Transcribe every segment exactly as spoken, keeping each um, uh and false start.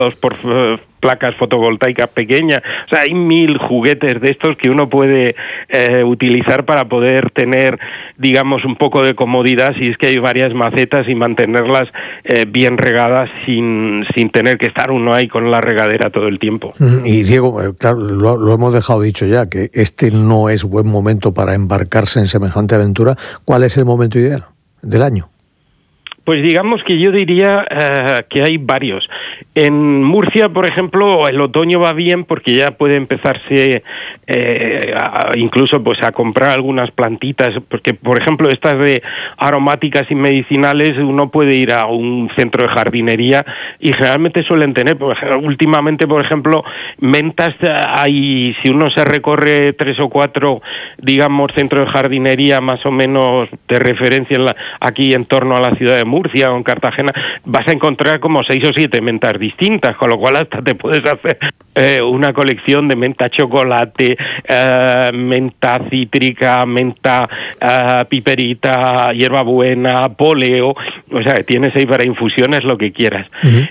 por uh, placas fotovoltaicas pequeñas. O sea, hay mil juguetes de estos que uno puede eh, utilizar para poder tener, digamos, un poco de comodidad si es que hay varias macetas y mantenerlas eh, bien regadas sin, sin tener que estar uno ahí con la regadera todo el tiempo. Y Diego, claro, lo, lo hemos dejado dicho ya, que este no es buen momento para embarcarse en semejante aventura. ¿Cuál es el momento ideal del año? Pues digamos que yo diría uh, que hay varios. En Murcia, por ejemplo, el otoño va bien porque ya puede empezarse eh, a, incluso pues a comprar algunas plantitas, porque por ejemplo estas de aromáticas y medicinales uno puede ir a un centro de jardinería y generalmente suelen tener, por ejemplo, últimamente por ejemplo, mentas, hay, si uno se recorre tres o cuatro, digamos, centros de jardinería más o menos de referencia en la, aquí en torno a la ciudad de Murcia o en Cartagena, vas a encontrar como seis o siete mentas distintas, con lo cual hasta te puedes hacer eh, una colección de menta chocolate, eh, menta cítrica, menta eh, piperita, hierbabuena, poleo, o sea, tienes ahí para infusiones lo que quieras. Uh-huh.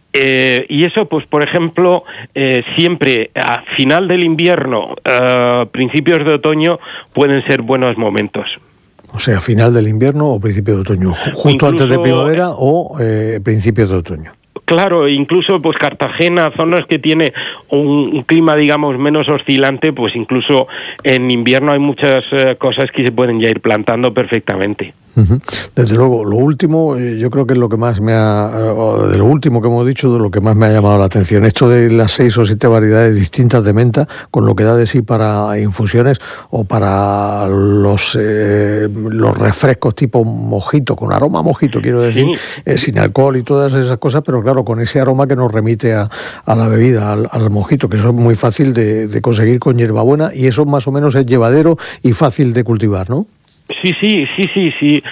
Eh, y eso, pues, por ejemplo, eh, siempre a final del invierno, eh, principios de otoño, pueden ser buenos momentos. O sea, final del invierno o principio de otoño, justo incluso antes de primavera o eh, principios de otoño. Claro, incluso pues Cartagena, zonas que tiene un, un clima, digamos, menos oscilante, pues incluso en invierno hay muchas eh, cosas que se pueden ya ir plantando perfectamente. Uh-huh. Desde luego, lo último, eh, yo creo que es lo que más me ha, eh, de lo último que hemos dicho, de lo que más me ha llamado la atención, esto de las seis o siete variedades distintas de menta, con lo que da de sí para infusiones o para los eh, los refrescos tipo mojito, con aroma a mojito, quiero decir, sí. eh, sin alcohol y todas esas cosas, pero claro, con ese aroma que nos remite a, a la bebida, al, al mojito, que eso es muy fácil de, de conseguir con hierbabuena y eso más o menos es llevadero y fácil de cultivar, ¿no? Sí, sí, sí, sí, sí.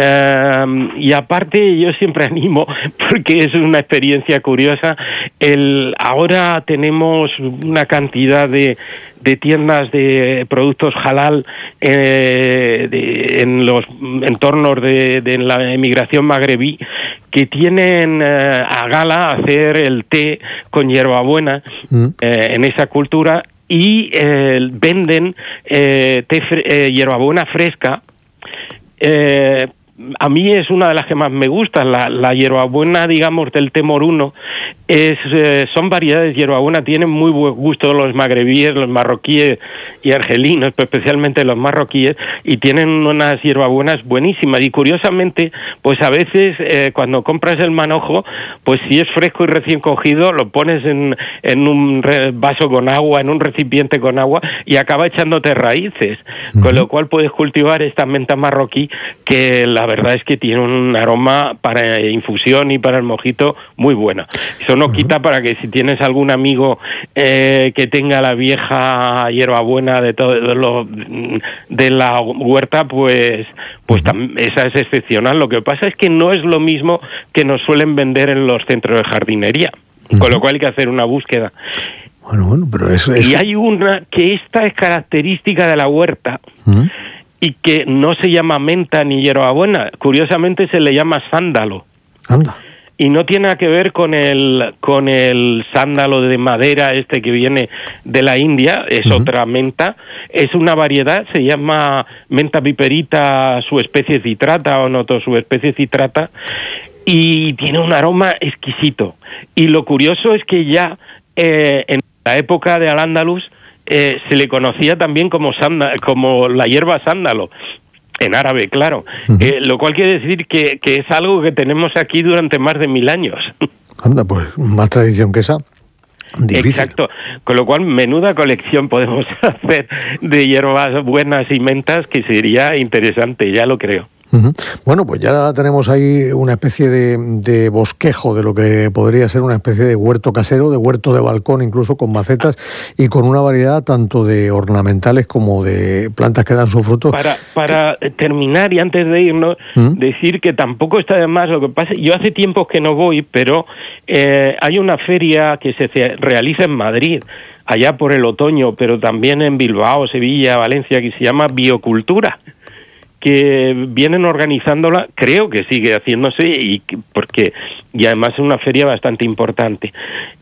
Uh, y aparte yo siempre animo, porque es una experiencia curiosa, el ahora tenemos una cantidad de, de tiendas de productos halal eh, de, en los entornos de, de la emigración magrebí que tienen eh, a gala hacer el té con hierbabuena mm. eh, en esa cultura y eh, venden eh, té fre- eh, hierbabuena fresca. Eh, a mí es una de las que más me gusta, la, la hierbabuena, digamos, del té moruno, es, eh, son variedades de hierbabuena, tienen muy buen gusto los magrebíes, los marroquíes y argelinos, pero especialmente los marroquíes, y tienen unas hierbabuenas buenísimas, y curiosamente, pues a veces eh, cuando compras el manojo, pues si es fresco y recién cogido, lo pones en, en un re- vaso con agua, en un recipiente con agua, y acaba echándote raíces, uh-huh. Con lo cual puedes cultivar esta menta marroquí, que la verdad es que tiene un aroma para infusión y para el mojito muy bueno. Eso no uh-huh. quita para que si tienes algún amigo eh, que tenga la vieja hierbabuena de todo de, lo, de la huerta, pues pues uh-huh. tam, esa es excepcional. Lo que pasa es que no es lo mismo que nos suelen vender en los centros de jardinería, uh-huh. Con lo cual hay que hacer una búsqueda. Bueno, bueno, pero eso, eso... Y hay una que esta es característica de la huerta, uh-huh. y que no se llama menta ni hierbabuena, curiosamente se le llama sándalo. Anda. Y no tiene nada que ver con el con el sándalo de madera este que viene de la India, es uh-huh. otra menta, es una variedad, se llama menta piperita subespecie citrata o noto subespecie citrata, y tiene un aroma exquisito. Y lo curioso es que ya eh, en la época de Al-Ándalus Eh, se le conocía también como sanda, como la hierba sándalo, en árabe, claro, uh-huh. eh, lo cual quiere decir que, que es algo que tenemos aquí durante más de mil años. Anda, pues más tradición que esa. Difícil. Exacto, con lo cual menuda colección podemos hacer de hierbas buenas y mentas, que sería interesante, ya lo creo. Uh-huh. Bueno, pues ya tenemos ahí una especie de, de bosquejo de lo que podría ser una especie de huerto casero, de huerto de balcón, incluso con macetas y con una variedad tanto de ornamentales como de plantas que dan su fruto. Para, para terminar y antes de irnos, ¿Mm? decir que tampoco está de más lo que pasa. Yo hace tiempo que no voy, pero eh, hay una feria que se realiza en Madrid, allá por el otoño, pero también en Bilbao, Sevilla, Valencia, que se llama Biocultura, que vienen organizándola, creo que sigue haciéndose y que, porque y además es una feria bastante importante.